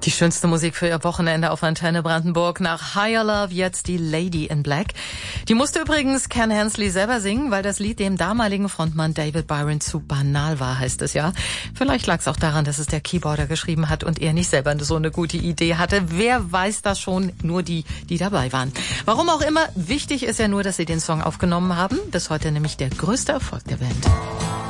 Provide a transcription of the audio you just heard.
Die schönste Musik für Ihr Wochenende auf Antenne Brandenburg. Nach Higher Love jetzt die Lady in Black. Die musste übrigens Ken Hensley selber singen, weil das Lied dem damaligen Frontmann David Byron zu banal war, heißt es ja. Vielleicht lag es auch daran, dass es der Keyboarder geschrieben hat und er nicht selber so eine gute Idee hatte. Wer weiß das schon? Nur die dabei waren. Warum auch immer, wichtig ist ja nur, dass sie den Song aufgenommen haben. Bis heute nämlich der größte Erfolg der Band.